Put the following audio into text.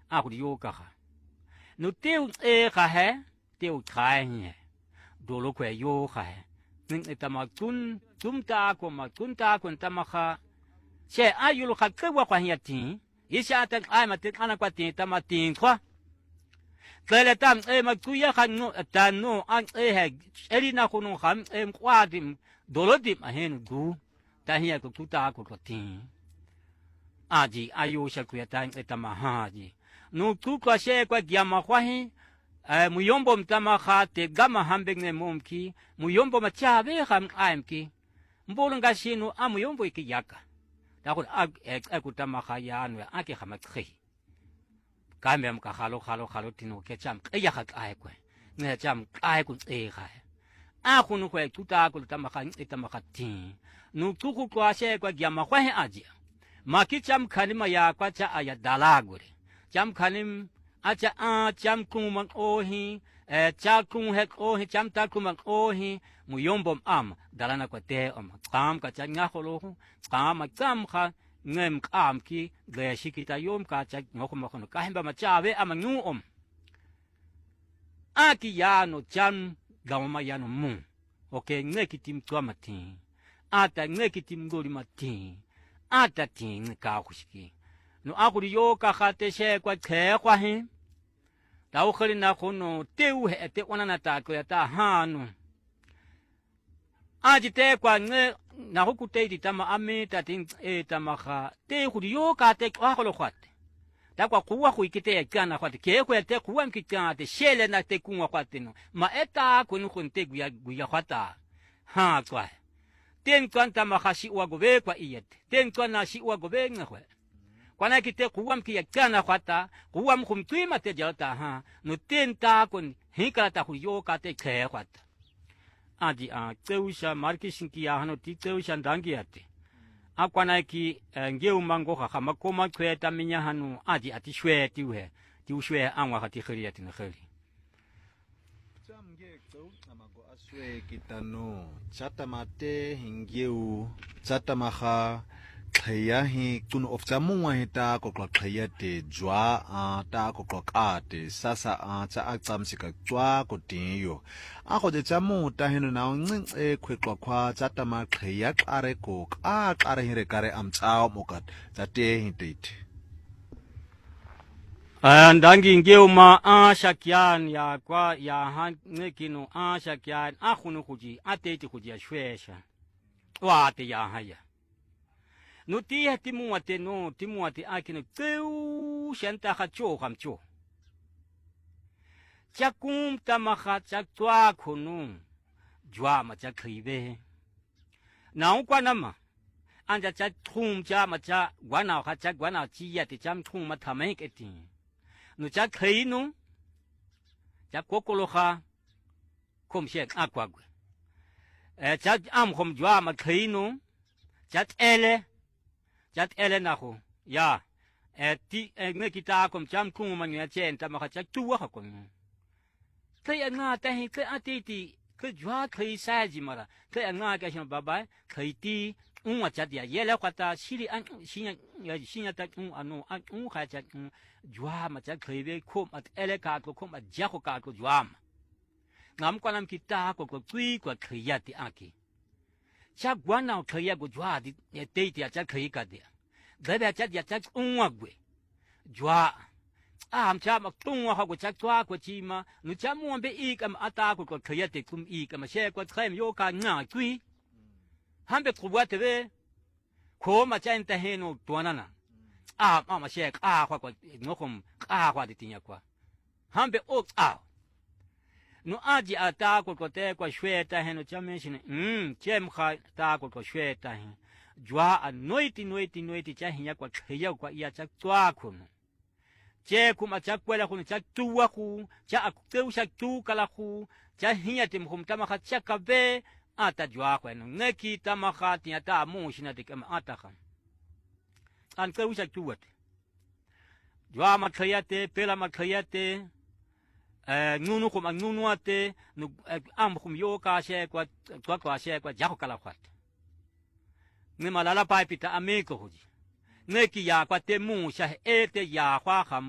a ku yo ka no teu e ka he teu kai he do lo kwe yo ka he ning tama tum ta ko ma kun ta ko tama kha che ayu lo ka kwa kwa hi ti isha ta ai ma te ana kwa ti tama ti kwa tele tam e ma ku ya khan no ta no an e he eri na ko no kham em kwa dim do lo dim a hen gu ta hi ko ku ta ko ti aji ayu sha ku ya ta tama ha ji no tu kwa she kwa gya ma kwa hi muyombo mtama kha te gama hambek ne momki muyombo ma chabe kham aimki mbolo ngashino amuyombo ikiyaka dakho akutama kha yanwe ake khama khe kambe mka khalo tino ke cham ya kha ai kwe ne cham ai ku e kha a khunu kwe tuta ku tama kha itama kha ti nu tu ku kwa she kwa gyama kwa he aji maki cham khalima ya kwa cha aya dalagure cham khalim acha cham kumang ohi cha kum hek ohi cham ta kumang ohi muyombo am dalana kwa te kam ka cha nga kholo kam cham kha ngem kam ki ge shikita yom ka cha ngokho khono ka hemba ma chawe amangu aki yano cham gama yano mu okay ngekitim kwa mati ata ngekitim gori mati ata tin ka khushiki no akuri yo ka khate she kwa khe kwa hin daw khali na khono teu he te onana ta ko ta hanu aji te kwa nge na ho kute di tama ame ta tin e tama kha te khuri yo ka te kwa kholo khwate ta kwa kuwa khu ikite ya kana khwate ke ko te kuwa mkita te shele na te kuwa khwate no ma eta ko nu khonte guya khwata ha kwa ten kwanta makhashi wa gobe kwa iyete ten kwana shi wa gobe ngwe kwana kite kuwam ki yakana khwata kuwam khumtwi mate jalta ha no ten ta kon hikala ta huyo ka te khe khwata adi a teusha marketing ki ya hano ti teusha ndangi ate akwana ki ngeu mango kha khama koma khweta minya hanu adi ati shwe ti we ti shwe anwa khati khiri ati na khiri Swe kitano chata mate hingeu chata maha khaya hi tun of chamwa hita ko khaya te jwa ta ko te sasa cha acham sika jwa ko tinyo a ko je chamu ta hinu na ngin e khwekwa khwa chata ma khaya qare ko qare hire kare am chao mokat chate hitit ndangi ngeu ma shakyan ya kwa ya han ngekino shakyan khunu khuji ateti khuji ashwesha wa te ya haya no ti hatimu ate no timu ate akino teu shanta khacho khamcho chakum tamakha chakwa khunu jwa ma chakhibe na kwa nama anja cha thum cha ma cha gwana kha cha gwana chi ya te cham thum ma thame ke ti no cha khei no cha kokolo kha khom shek akwa gwe cha am khom jwa ma khei no cha ele na ho ya ti nge kita kom cham khum ma nya chen ta ma kha cha tu wa ko kai nga ta hi kai atiti kai jwa kai sa ji mara kai nga ka shin baba kai ti unwa cha dia yele kwata shiri an shinya ta anu an kha cha jwa ma cha kai be khom at ele ka ko khom at ja ko ka ko jwa ma ngam kwanam kita ko tui ko kai ya ti aki cha gwana kai ya go jwa di te ti cha kai ka dia ga ba cha dia cha unwa gwe jwa am cha ma tungwa ha go cha twa ko chi ma nu cha mo be I kam ata ko kai ya te kum I kam she ko khem yo ka nga tui hambe kubwa tebe ko ma cha nta heno tuanana ma she kwa ngokom kwa de tinya kwa hambe o no aji ata ko te kwa shweta heno cha mention chem kha ta ko shweta he jwa noiti cha hinya kwa khaya kwa ya cha twa khunu che kuma cha kwela khunu cha tuwa khu cha akuteu cha tu kala khu cha hinya tim khum tama kha cha ka be ata jwa kwa no ngeki tama kha ti ata mu shina de kam ata kha an ka usha tuwat jwa ma khaya te pela ma khaya te nunu khum nunu ate nu am khum yo ka she kwa kwa she kwa ja kala khat ni malala pai pita ame ko hoji ngeki ya kwa te mu sha e te ya kwa kham